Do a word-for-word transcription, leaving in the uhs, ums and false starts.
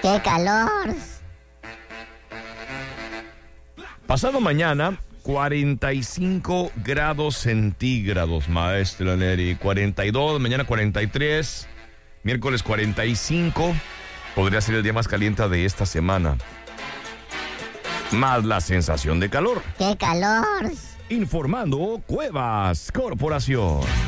¡Qué calor! Pasado mañana, cuarenta y cinco grados centígrados, maestra Neri. cuarenta y dos, mañana cuarenta y tres, miércoles cuarenta y cinco. Podría ser el día más caliente de esta semana. Más la sensación de calor. ¡Qué calor! Informando Cuevas Corporación.